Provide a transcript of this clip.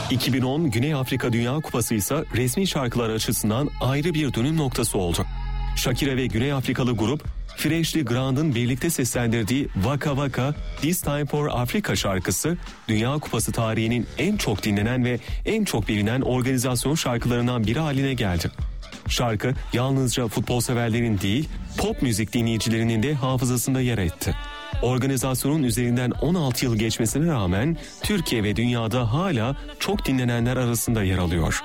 2010 Güney Afrika Dünya Kupası ise resmi şarkılar açısından ayrı bir dönüm noktası oldu. Shakira ve Güney Afrikalı grup Freshly Ground'un birlikte seslendirdiği Waka Waka This Time for Africa şarkısı Dünya Kupası tarihinin en çok dinlenen ve en çok bilinen organizasyon şarkılarından biri haline geldi. Şarkı yalnızca futbol severlerin değil, pop müzik dinleyicilerinin de hafızasında yer etti. Organizasyonun üzerinden 16 yıl geçmesine rağmen Türkiye ve dünyada hala çok dinlenenler arasında yer alıyor.